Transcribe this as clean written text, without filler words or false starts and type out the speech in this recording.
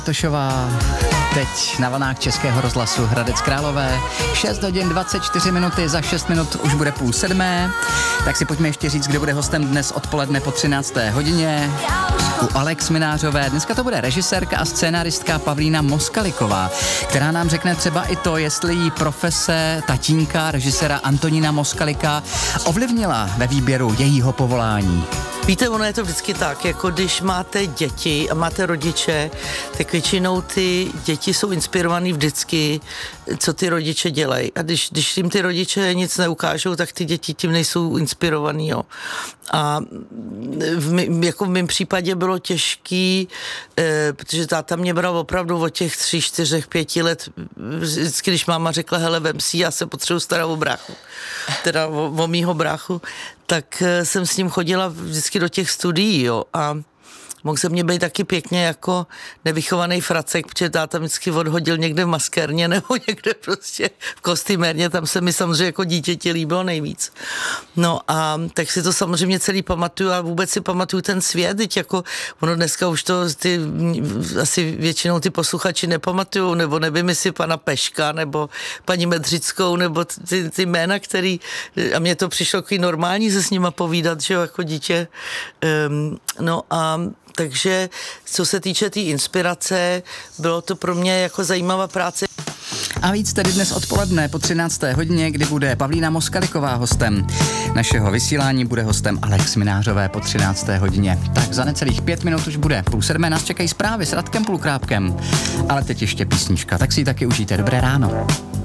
Tošová teď na vlnách Českého rozhlasu Hradec Králové. 6 hodin 24 minuty, za 6 minut už bude 6:30. Tak si pojďme ještě říct, kde bude hostem dnes odpoledne po 13. hodině. U Alex Minářové. Dneska to bude režisérka a scénaristka Pavlína Moskaliková, která nám řekne třeba i to, jestli jí profese tatínka, režiséra Antonína Moskalika ovlivnila ve výběru jejího povolání. Víte, ono je to vždycky tak, jako když máte děti a máte rodiče, tak většinou ty děti jsou inspirovaný vždycky, co ty rodiče dělají. A když jim ty rodiče nic neukážou, tak ty děti tím nejsou inspirovaný, jo. A v mém případě bylo těžký, protože táta mě bral opravdu od těch 3, 4, 5 let, vždycky, když máma řekla, hele, vem si, já se potřebuji starat o bráchu, teda o mýho bráchu, tak jsem s ním chodila vždycky do těch studií, jo, a mohl se mě být taky pěkně jako nevychovaný fracek, protože táta vždycky odhodil někde v maskérně nebo někde prostě v kostýmérně, tam se mi samozřejmě jako dítěti líbilo nejvíc. No a tak si to samozřejmě celý pamatuju a vůbec si pamatuju ten svět, teď jako ono dneska už to asi většinou ty posluchači nepamatujou, nebo nevím, jestli pana Peška, nebo paní Medřickou, nebo ty jména, který, a mně to přišlo takový normální se s nima povídat, že jo, jako dítě. No a takže co se týče té inspirace, bylo to pro mě jako zajímavá práce. A víc tedy dnes odpoledne po 13. hodině, kdy bude Pavlína Moskaliková hostem našeho vysílání, bude hostem Alex Minářové po 13. hodině. Tak za necelých 5 minut už bude 6:30, nás čekají zprávy s Radkem Pulkrápkem. Ale teď ještě písnička, tak si ji taky užijte. Dobré ráno.